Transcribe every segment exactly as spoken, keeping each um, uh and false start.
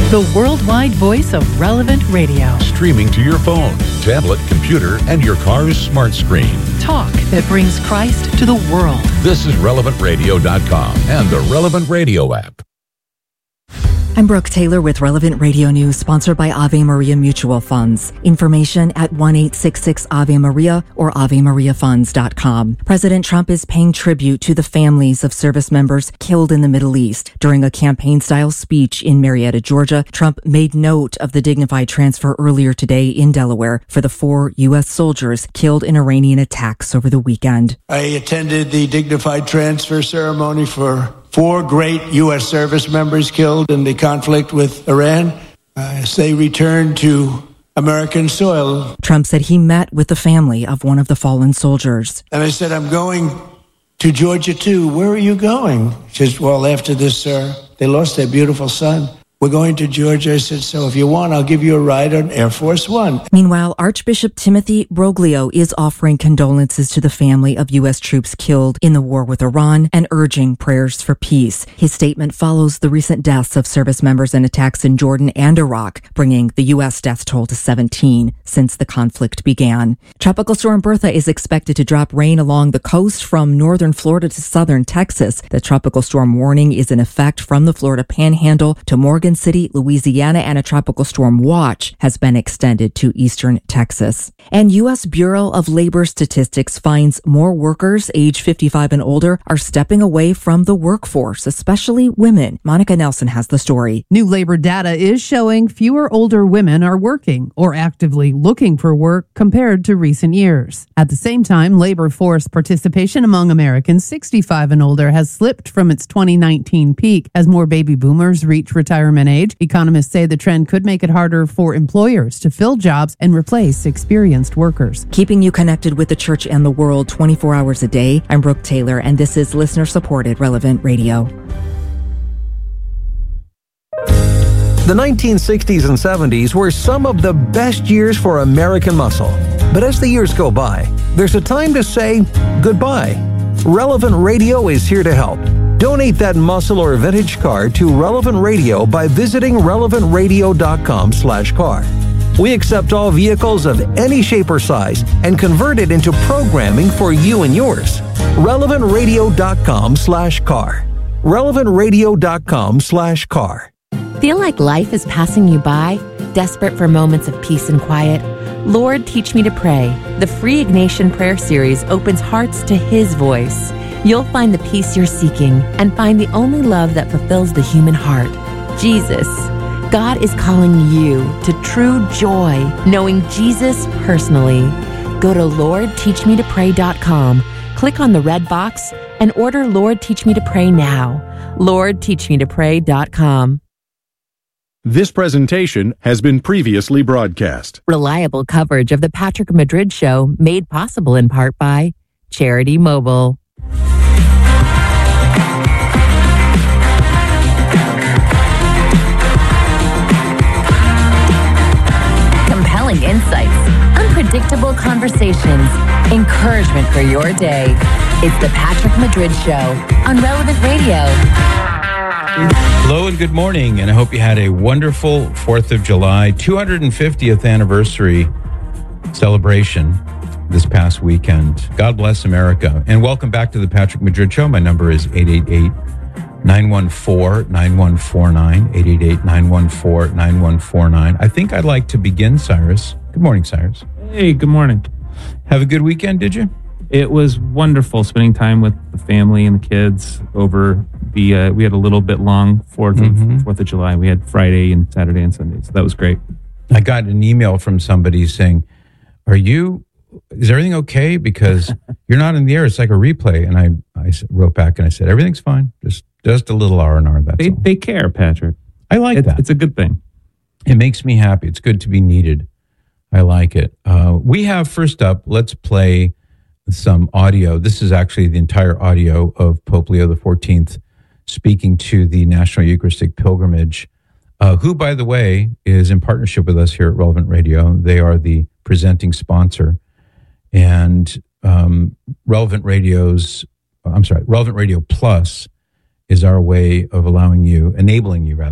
the worldwide voice of Relevant Radio. Streaming to your phone, tablet, computer, and your car's smart screen. Talk that brings Christ to the world. This is relevant radio dot com and the Relevant Radio app. I'm Brooke Taylor with Relevant Radio News, sponsored by Ave Maria Mutual Funds. Information at one eight six six Ave Maria or ave maria funds dot com. President Trump is paying tribute to the families of service members killed in the Middle East. During a campaign-style speech in Marietta, Georgia, Trump made note of the dignified transfer earlier today in Delaware for the four U S soldiers killed in Iranian attacks over the weekend. I attended the dignified transfer ceremony for four great U S service members killed in the conflict with Iran uh, as they returned to American soil. Trump said he met with the family of one of the fallen soldiers. And I said, I'm going to Georgia too. Where are you going? She says, well, after this, sir, they lost their beautiful son. We're going to Georgia. I said, so if you want, I'll give you a ride on Air Force One. Meanwhile, Archbishop Timothy Broglio is offering condolences to the family of U S troops killed in the war with Iran and urging prayers for peace. His statement follows the recent deaths of service members in attacks in Jordan and Iraq, bringing the U S death toll to seventeen since the conflict began. Tropical Storm Bertha is expected to drop rain along the coast from northern Florida to southern Texas. The tropical storm warning is in effect from the Florida Panhandle to Morgan City, Louisiana, and a tropical storm watch has been extended to eastern Texas. And U S Bureau of Labor Statistics finds more workers age fifty-five and older are stepping away from the workforce, especially women. Monica Nelson has the story. New labor data is showing fewer older women are working or actively looking for work compared to recent years. At the same time, labor force participation among Americans sixty-five and older has slipped from its twenty nineteen peak as more baby boomers reach retirement age. Economists say the trend could make it harder for employers to fill jobs and replace experienced workers. Keeping you connected with the church and the world twenty-four hours a day, I'm Brooke Taylor, and this is listener-supported Relevant Radio. The nineteen sixties and seventies were some of the best years for American muscle. But as the years go by, there's a time to say goodbye. Relevant Radio is here to help. Donate that muscle or vintage car to Relevant Radio by visiting relevant radio dot com slash car. We accept all vehicles of any shape or size and convert it into programming for you and yours. relevant radio dot com slash car. relevant radio dot com slash car. Feel like life is passing you by? Desperate for moments of peace and quiet? Lord, Teach Me to Pray. The free Ignatian Prayer Series opens hearts to His voice. You'll find the peace you're seeking and find the only love that fulfills the human heart, Jesus. God is calling you to true joy, knowing Jesus personally. Go to lord teach me to pray dot com, click on the red box, and order Lord Teach Me to Pray now. lord teach me to pray dot com. This presentation has been previously broadcast. Reliable coverage of the Patrick Madrid Show made possible in part by Charity Mobile. Compelling insights, unpredictable conversations, encouragement for your day. It's the Patrick Madrid Show on Relevant Radio. Hello and good morning, and I hope you had a wonderful fourth of July, two hundred fiftieth anniversary celebration this past weekend. God bless America, and welcome back to the Patrick Madrid Show. My number is eight eight eight, nine one four, nine one four nine, eight eight eight, nine one four, nine one four nine. I think I'd like to begin, Cyrus. Good morning, Cyrus. Hey, good morning. Have a good weekend, did you? It was wonderful spending time with the family and the kids over the, uh, we had a little bit long fourth mm-hmm. of, fourth of July. We had Friday and Saturday and Sunday, so that was great. I got an email from somebody saying, are you, is everything okay? Because you're not in the air. It's like a replay. And I, I wrote back and I said, everything's fine. Just just a little R and R, that's they, all. They care, Patrick. I like it, that. It's a good thing. It makes me happy. It's good to be needed. I like it. Uh, we have, first up, let's play some audio. This is actually the entire audio of Pope Leo the fourteenth speaking to the National Eucharistic Pilgrimage, uh, who, by the way, is in partnership with us here at Relevant Radio. They are the presenting sponsor. And um, Relevant Radio's, I'm sorry, Relevant Radio Plus is our way of allowing you, enabling you rather,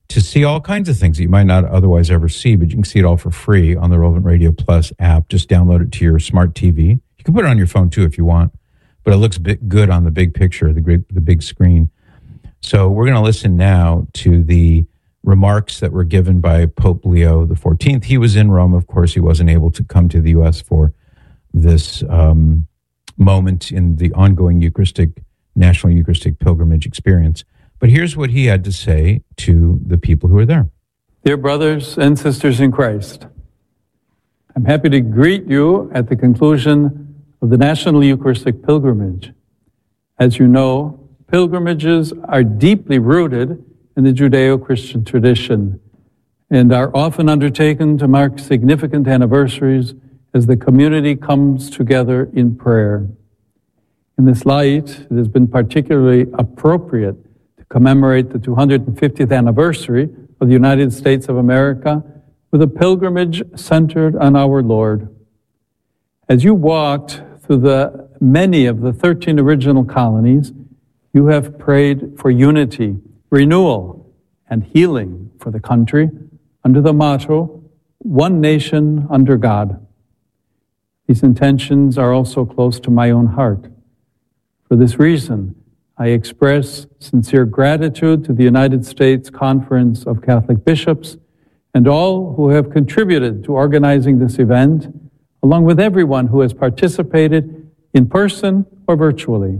to see all kinds of things that you might not otherwise ever see, but you can see it all for free on the Relevant Radio Plus app. Just download it to your smart T V. You can put it on your phone too if you want, but it looks bit good on the big picture, the great, the big screen. So we're going to listen now to the remarks that were given by Pope Leo the fourteenth. He was in Rome. Of course, he wasn't able to come to the U S for this um, moment in the ongoing Eucharistic, National Eucharistic Pilgrimage experience. But here's what he had to say to the people who were there. Dear brothers and sisters in Christ, I'm happy to greet you at the conclusion of the National Eucharistic Pilgrimage. As you know, pilgrimages are deeply rooted in the Judeo-Christian tradition and are often undertaken to mark significant anniversaries as the community comes together in prayer. In this light, it has been particularly appropriate to commemorate the two hundred fiftieth anniversary of the United States of America with a pilgrimage centered on our Lord. As you walked through the many of the thirteen original colonies, you have prayed for unity, renewal, and healing for the country under the motto, one nation under God. These intentions are also close to my own heart. For this reason, I express sincere gratitude to the United States Conference of Catholic Bishops and all who have contributed to organizing this event, along with everyone who has participated in person or virtually.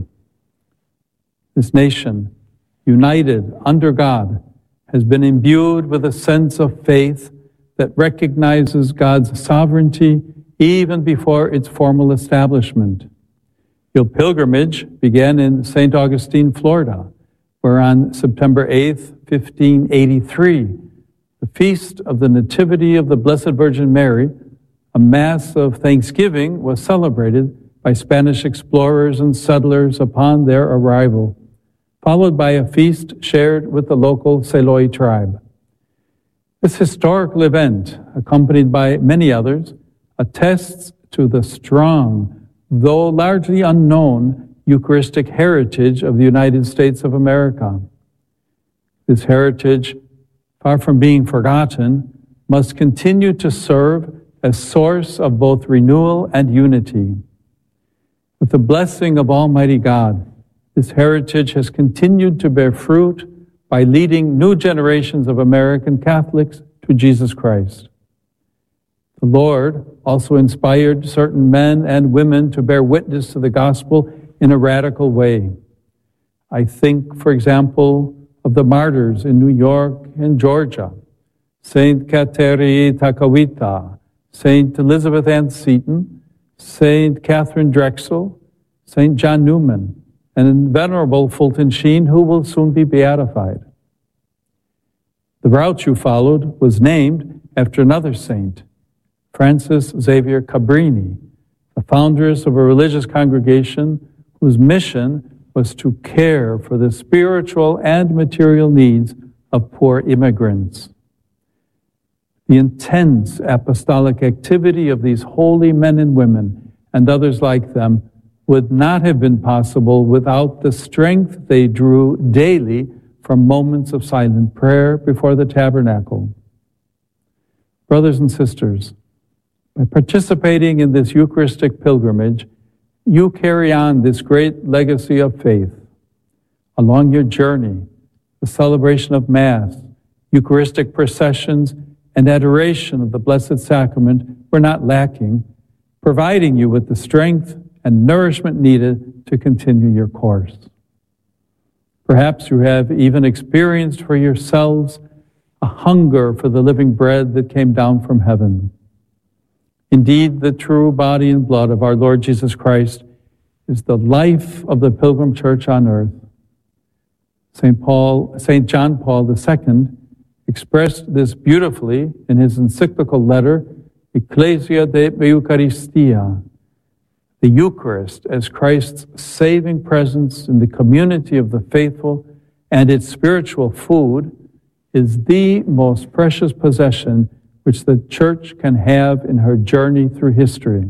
This nation, united under God, has been imbued with a sense of faith that recognizes God's sovereignty even before its formal establishment. Your pilgrimage began in Saint Augustine, Florida, where on September eighth, fifteen eighty-three, the feast of the Nativity of the Blessed Virgin Mary, a Mass of Thanksgiving, was celebrated by Spanish explorers and settlers upon their arrival, followed by a feast shared with the local Seloi tribe. This historical event, accompanied by many others, attests to the strong, though largely unknown, Eucharistic heritage of the United States of America. This heritage, far from being forgotten, must continue to serve as source of both renewal and unity. With the blessing of Almighty God, this heritage has continued to bear fruit by leading new generations of American Catholics to Jesus Christ. The Lord also inspired certain men and women to bear witness to the gospel in a radical way. I think, for example, of the martyrs in New York and Georgia, Saint Kateri Takakwitha, Saint Elizabeth Ann Seton, Saint Catherine Drexel, Saint John Newman, and Venerable Fulton Sheen, who will soon be beatified. The route you followed was named after another saint, Francis Xavier Cabrini, the founders of a religious congregation whose mission was to care for the spiritual and material needs of poor immigrants. The intense apostolic activity of these holy men and women and others like them would not have been possible without the strength they drew daily from moments of silent prayer before the tabernacle. Brothers and sisters, by participating in this Eucharistic pilgrimage, you carry on this great legacy of faith. Along your journey, the celebration of Mass, Eucharistic processions, and adoration of the Blessed Sacrament were not lacking, providing you with the strength and nourishment needed to continue your course. Perhaps you have even experienced for yourselves a hunger for the living bread that came down from heaven. Indeed, the true body and blood of our Lord Jesus Christ is the life of the Pilgrim Church on earth. Saint Paul, Saint John Paul the Second expressed this beautifully in his encyclical letter, Ecclesia de Eucharistia, the Eucharist as Christ's saving presence in the community of the faithful and its spiritual food is the most precious possession which the Church can have in her journey through history.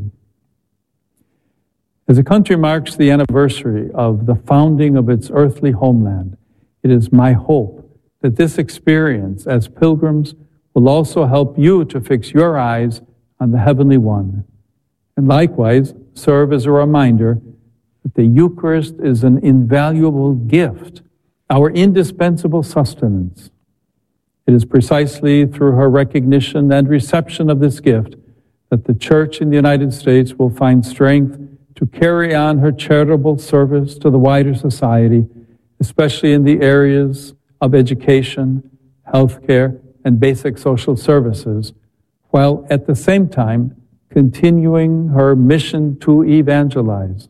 As the country marks the anniversary of the founding of its earthly homeland, it is my hope that this experience as pilgrims will also help you to fix your eyes on the Heavenly One, and likewise serve as a reminder that the Eucharist is an invaluable gift, our indispensable sustenance. It is precisely through her recognition and reception of this gift that the Church in the United States will find strength to carry on her charitable service to the wider society, especially in the areas of education, healthcare, and basic social services, while at the same time continuing her mission to evangelize.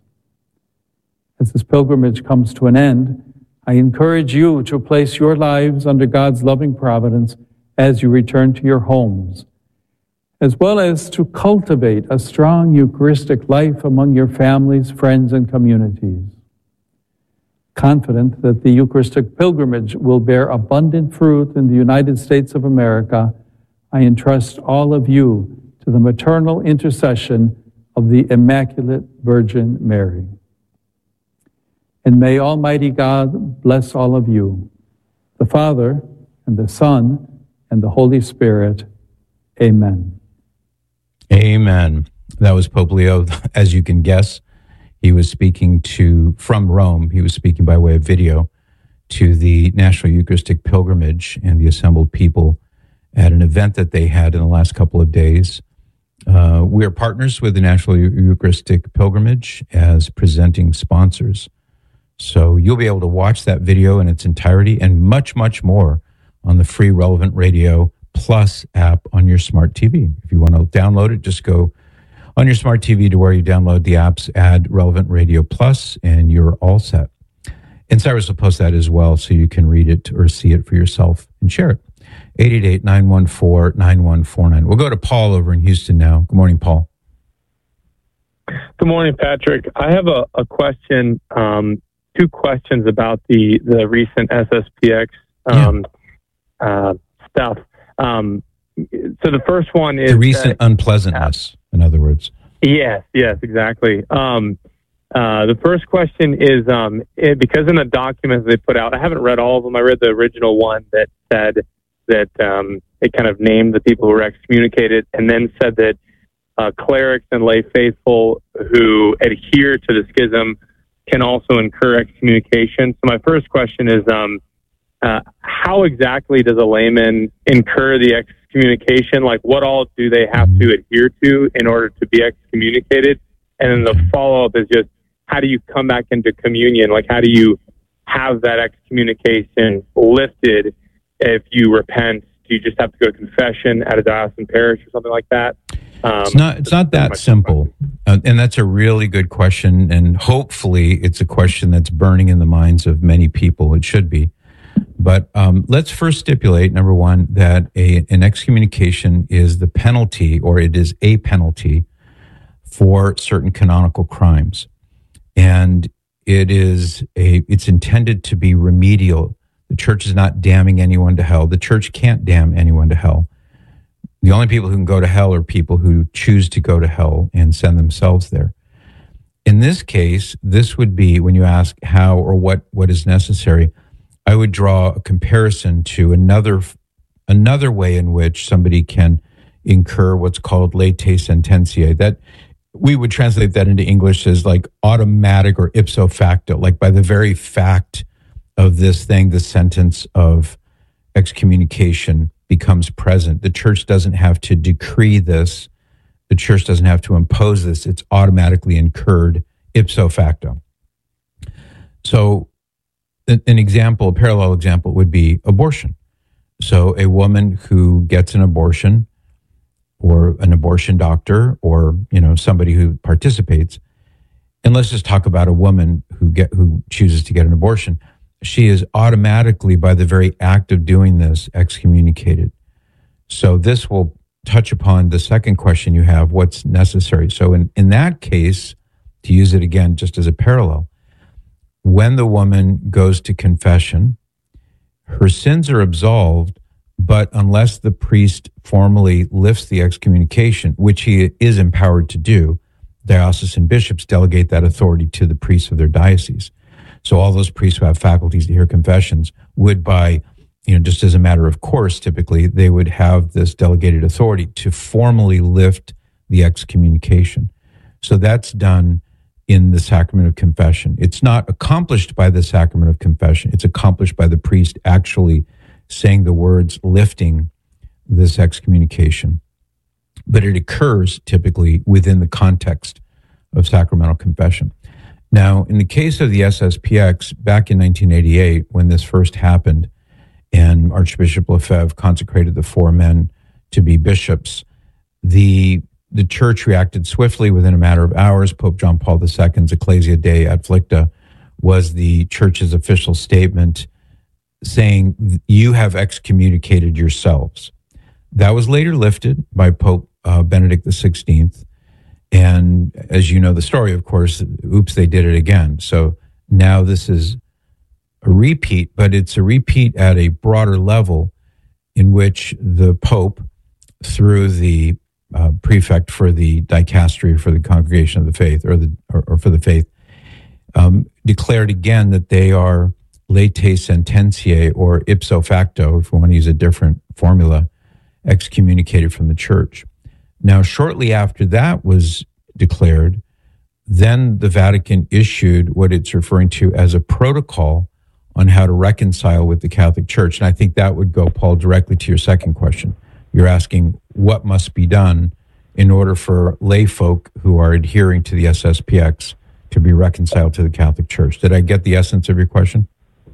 As this pilgrimage comes to an end, I encourage you to place your lives under God's loving providence as you return to your homes, as well as to cultivate a strong Eucharistic life among your families, friends, and communities. Confident that the Eucharistic pilgrimage will bear abundant fruit in the United States of America, I entrust all of you to the maternal intercession of the Immaculate Virgin Mary. And may Almighty God bless all of you, the Father, and the Son, and the Holy Spirit. Amen. Amen. That was Pope Leo. As you can guess, he was speaking to, from Rome, he was speaking by way of video to the National Eucharistic Pilgrimage and the assembled people at an event that they had in the last couple of days. Uh, we are partners with the National Eucharistic Pilgrimage as presenting sponsors. So you'll be able to watch that video in its entirety and much, much more on the free Relevant Radio Plus app on your smart T V. If you want to download it, just go on your smart T V to where you download the apps, add Relevant Radio Plus, and you're all set. And Cyrus will post that as well so you can read it or see it for yourself and share it. eight eight eight, nine one four, nine one four nine. We'll go to Paul over in Houston now. Good morning, Paul. Good morning, Patrick. I have a, a question, um, two questions about the, the recent S S P X um, yeah. uh, stuff. Um, so the first one is... The recent that, unpleasantness, uh, in other words. Yes, yes, exactly. Um, uh, the first question is, um, it, because in the documents they put out, I haven't read all of them. I read the original one that said that um, it kind of named the people who were excommunicated and then said that uh, clerics and lay faithful who adhere to the schism can also incur excommunication. So my first question is, um, uh, how exactly does a layman incur the excommunication? Like, what all do they have to adhere to in order to be excommunicated? And then the follow-up is just, how do you come back into communion? Like, how do you have that excommunication lifted if you repent? Do you just have to go to confession at a diocesan parish or something like that? Um, it's not. It's not that simple, uh, and that's a really good question. And hopefully, it's a question that's burning in the minds of many people. It should be. But um, let's first stipulate, number one, that a, an excommunication is the penalty, or it is a penalty for certain canonical crimes, and it is a. It's intended to be remedial. The church is not damning anyone to hell. The church can't damn anyone to hell. The only people who can go to hell are people who choose to go to hell and send themselves there. In this case, this would be, when you ask how or what, what is necessary, I would draw a comparison to another another way in which somebody can incur what's called late sententiae. That we would translate that into English as like automatic or ipso facto, like by the very fact of this thing, the sentence of excommunication becomes present. The church doesn't have to decree this. The church doesn't have to impose this. It's automatically incurred ipso facto. So an example, a parallel example would be abortion. So a woman who gets an abortion, or an abortion doctor, or, you know, somebody who participates, and let's just talk about a woman who get who chooses to get an abortion. She is automatically, by the very act of doing this, excommunicated. So this will touch upon the second question you have, what's necessary. So in, in that case, to use it again just as a parallel, when the woman goes to confession, her sins are absolved, but unless the priest formally lifts the excommunication, which he is empowered to do, diocesan bishops delegate that authority to the priests of their diocese. So all those priests who have faculties to hear confessions would, by you know, just as a matter of course, typically they would have this delegated authority to formally lift the excommunication. So that's done in the sacrament of confession. It's not accomplished by the sacrament of confession. It's accomplished by the priest actually saying the words lifting this excommunication. But it occurs typically within the context of sacramental confession. Now, in the case of the S S P X, back in nineteen eighty-eight, when this first happened, and Archbishop Lefebvre consecrated the four men to be bishops, the the church reacted swiftly within a matter of hours. Pope John Paul the Second's Ecclesia Dei Adflicta was the church's official statement saying, you have excommunicated yourselves. That was later lifted by Pope uh, Benedict the Sixteenth. And as you know the story, of course, oops, they did it again. So now this is a repeat, but it's a repeat at a broader level in which the Pope, through the uh, prefect for the dicastery for the Congregation of the Faith, or the or, or for the faith, um, declared again that they are lete sententiae, or ipso facto, if we want to use a different formula, excommunicated from the church. Now, shortly after that was declared, then the Vatican issued what it's referring to as a protocol on how to reconcile with the Catholic Church. And I think that would go, Paul, directly to your second question. You're asking what must be done in order for lay folk who are adhering to the S S P X to be reconciled to the Catholic Church. Did I get the essence of your question?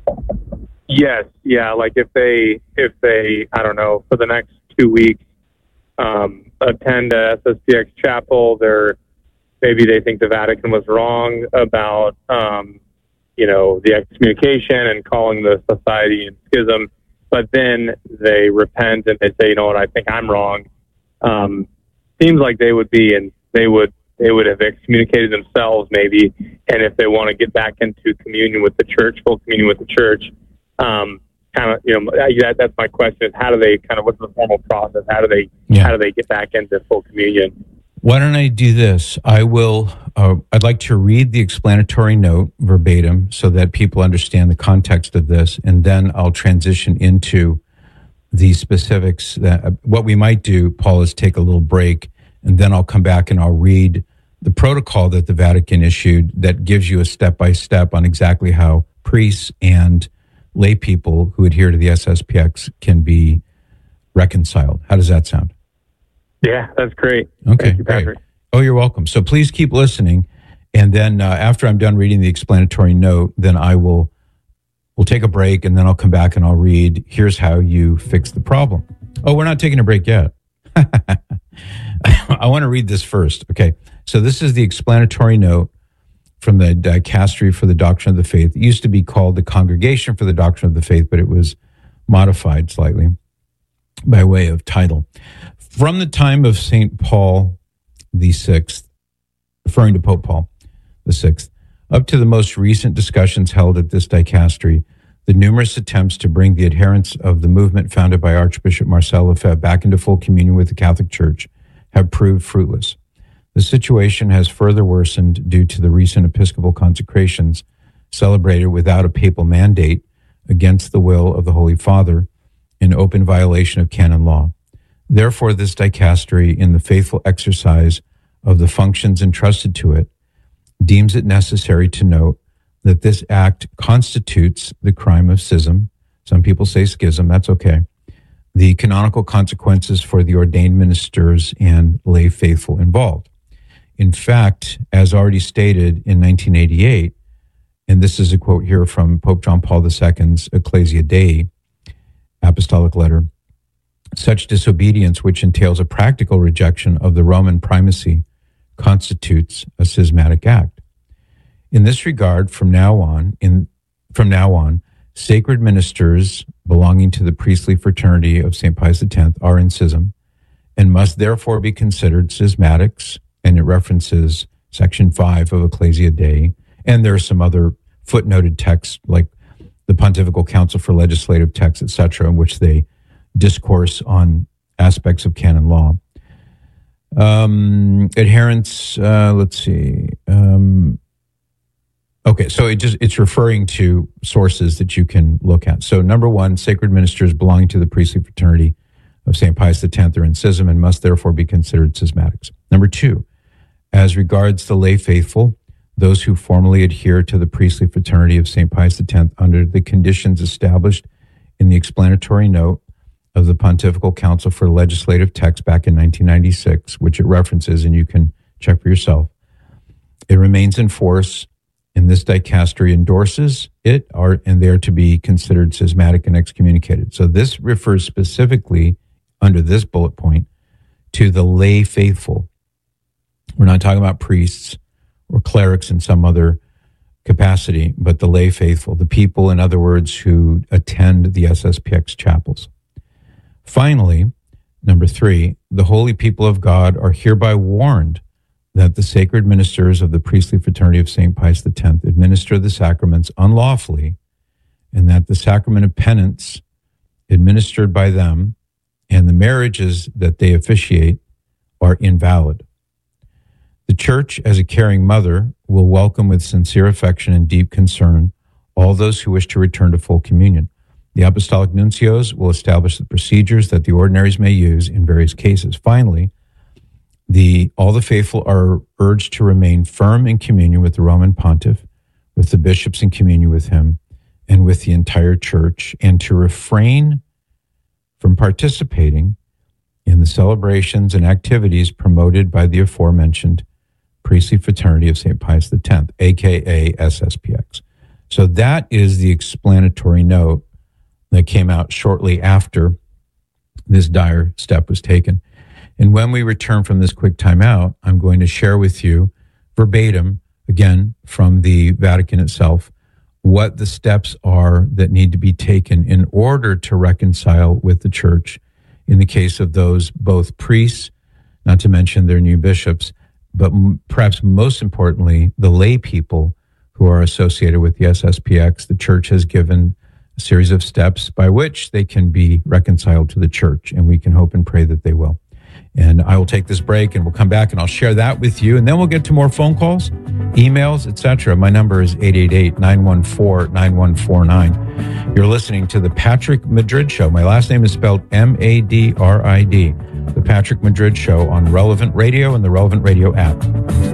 Yes. Yeah. Like if they, if they, I don't know, for the next two weeks, um, attend a S S P X chapel, they're, maybe they think the Vatican was wrong about, um, you know, the excommunication and calling the society in schism, but then they repent and they say, you know what, I think I'm wrong. Um, seems like they would be, and they would, they would have excommunicated themselves maybe. And if they want to get back into communion with the church, full communion with the church, um, kind of, you know, that, that's my question is how do they kind of, what's the formal process? How do they, yeah. how do they get back into full communion? Why don't I do this? I will, uh, I'd like to read the explanatory note verbatim so that people understand the context of this, and then I'll transition into the specifics. That, uh, what we might do, Paul, is take a little break, and then I'll come back and I'll read the protocol that the Vatican issued that gives you a step-by-step on exactly how priests and lay people who adhere to the S S P X can be reconciled. How does that sound? Yeah, that's great. Okay, Thank you, great. Patrick. Oh, you're welcome. So please keep listening. And then uh, after I'm done reading the explanatory note, then I will we'll take a break, and then I'll come back and I'll read, here's how you fix the problem. Oh, we're not taking a break yet. I want to read this first. Okay, so this is the explanatory note from the Dicastery for the Doctrine of the Faith. It used to be called the Congregation for the Doctrine of the Faith, but it was modified slightly by way of title. From the time of Saint Paul the Sixth, referring to Pope Paul the Sixth, up to the most recent discussions held at this dicastery, the numerous attempts to bring the adherents of the movement founded by Archbishop Marcel Lefebvre back into full communion with the Catholic Church have proved fruitless. The situation has further worsened due to the recent Episcopal consecrations celebrated without a papal mandate against the will of the Holy Father in open violation of canon law. Therefore, this dicastery, in the faithful exercise of the functions entrusted to it, deems it necessary to note that this act constitutes the crime of schism. Some people say schism, that's okay. The canonical consequences for the ordained ministers and lay faithful involved. In fact, as already stated in nineteen eighty-eight, and this is a quote here from Pope John Paul the Second's Ecclesia Dei apostolic letter, such disobedience, which entails a practical rejection of the Roman primacy, constitutes a schismatic act. In this regard, from now on, in from now on, sacred ministers belonging to the priestly fraternity of Saint Pius X are in schism and must therefore be considered schismatics, and it references section five of Ecclesia Dei, and there are some other footnoted texts like the Pontifical Council for Legislative Texts, et cetera, in which they discourse on aspects of canon law. Um, adherents, uh, let's see. Um, Okay, so it just it's referring to sources that you can look at. So number one, sacred ministers belonging to the priestly fraternity of Saint Pius X are in schism and must therefore be considered schismatics. Number two, as regards the lay faithful, those who formally adhere to the priestly fraternity of Saint Pius X under the conditions established in the explanatory note of the Pontifical Council for Legislative Text back in nineteen ninety-six, which it references, and you can check for yourself. It remains in force, and this dicastery endorses it, are, and they are to be considered schismatic and excommunicated. So this refers specifically, under this bullet point, to the lay faithful. We're not talking about priests or clerics in some other capacity, but the lay faithful, the people, in other words, who attend the S S P X chapels. Finally, number three, the holy people of God are hereby warned that the sacred ministers of the priestly fraternity of Saint Pius X administer the sacraments unlawfully, and that the sacrament of penance administered by them and the marriages that they officiate are invalid. The Church, as a caring mother, will welcome with sincere affection and deep concern all those who wish to return to full communion. The apostolic nuncios will establish the procedures that the ordinaries may use in various cases. Finally, the all the faithful are urged to remain firm in communion with the Roman Pontiff, with the bishops in communion with him, and with the entire Church, and to refrain from participating in the celebrations and activities promoted by the aforementioned priestly fraternity of Saint Pius X, aka S S P X. So that is the explanatory note that came out shortly after this dire step was taken. And when we return from this quick timeout, I'm going to share with you verbatim, again, from the Vatican itself, what the steps are that need to be taken in order to reconcile with the Church in the case of those both priests, not to mention their new bishops, but m- perhaps most importantly, the lay people who are associated with the S S P X. The Church has given a series of steps by which they can be reconciled to the Church, and we can hope and pray that they will. And I will take this break, and we'll come back, and I'll share that with you, and then we'll get to more phone calls, emails, et cetera. My number is eight eight eight, nine one four, nine one four nine. You're listening to The Patrick Madrid Show. My last name is spelled M A D R I D. The Patrick Madrid Show on Relevant Radio and the Relevant Radio app.